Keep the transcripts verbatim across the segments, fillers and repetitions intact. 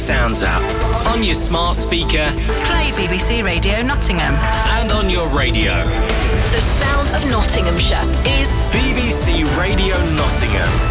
Sounds app. On your smart speaker. Play B B C Radio Nottingham. And on your radio. The sound of Nottinghamshire is B B C Radio Nottingham.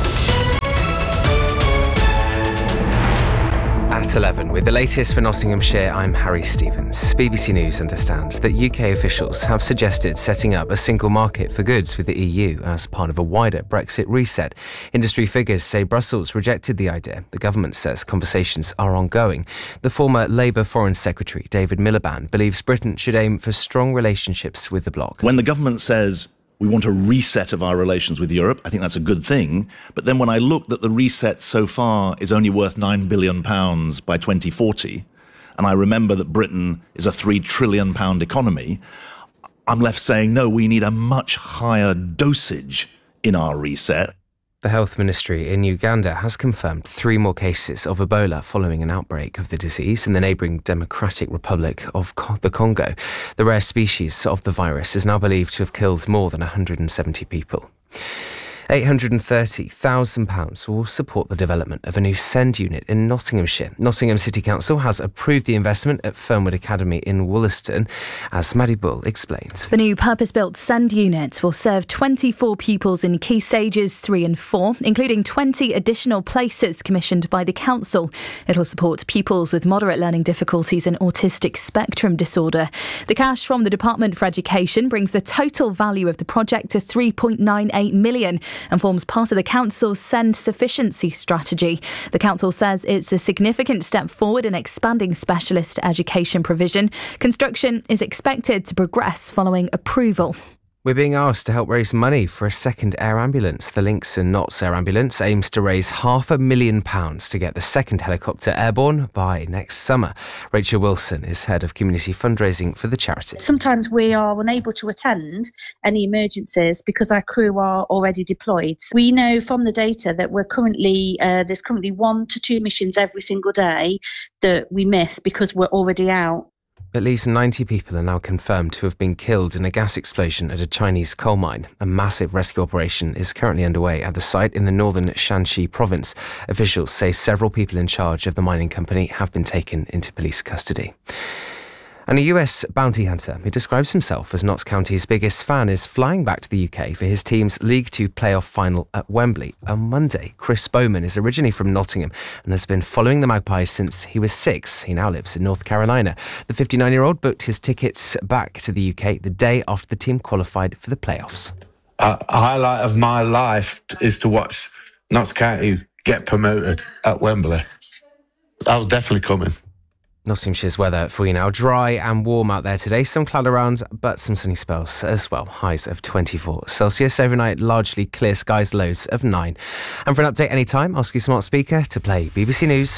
At eleven, with the latest for Nottinghamshire, I'm Harry Stevens. B B C News understands that U K officials have suggested setting up a single market for goods with the E U as part of a wider Brexit reset. Industry figures say Brussels rejected the idea. The government says conversations are ongoing. The former Labour Foreign Secretary, David Miliband, believes Britain should aim for strong relationships with the bloc. When the government says we want a reset of our relations with Europe, I think that's a good thing. But then when I look that the reset so far is only worth nine billion pounds by twenty forty, and I remember that Britain is a three trillion pound economy, I'm left saying, no, we need a much higher dosage in our reset. The Health Ministry in Uganda has confirmed three more cases of Ebola following an outbreak of the disease in the neighbouring Democratic Republic of the Congo. The rare species of the virus is now believed to have killed more than one hundred seventy people. eight hundred thirty thousand pounds will support the development of a new SEND unit in Nottinghamshire. Nottingham City Council has approved the investment at Fernwood Academy in Wollaston, as Maddie Bull explains. The new purpose-built SEND unit will serve twenty-four pupils in key stages three and four, including twenty additional places commissioned by the council. It'll support pupils with moderate learning difficulties and autistic spectrum disorder. The cash from the Department for Education brings the total value of the project to three point nine eight million pounds. And forms part of the council's SEND sufficiency strategy. The council says it's a significant step forward in expanding specialist education provision. Construction is expected to progress following approval. We're being asked to help raise money for a second air ambulance. The Links and Notts Air Ambulance aims to raise half a million pounds to get the second helicopter airborne by next summer. Rachel Wilson is head of community fundraising for the charity. Sometimes we are unable to attend any emergencies because our crew are already deployed. We know from the data that we're currently uh, there's currently one to two missions every single day that we miss because we're already out. At least ninety people are now confirmed to have been killed in a gas explosion at a Chinese coal mine. A massive rescue operation is currently underway at the site in the northern Shanxi province. Officials say several people in charge of the mining company have been taken into police custody. And a U S bounty hunter who describes himself as Notts County's biggest fan is flying back to the U K for his team's League Two playoff final at Wembley on Monday. Chris Bowman is originally from Nottingham and has been following the Magpies since he was six. He now lives in North Carolina. The fifty-nine-year-old booked his tickets back to the U K the day after the team qualified for the playoffs. A highlight of my life is to watch Notts County get promoted at Wembley. I was definitely coming. Nottingshire's weather for you now. Dry and warm out there today. Some cloud around, but some sunny spells as well. Highs of twenty-four Celsius. Overnight, largely clear skies, lows of nine. And for an update anytime, ask your smart speaker to play B B C News.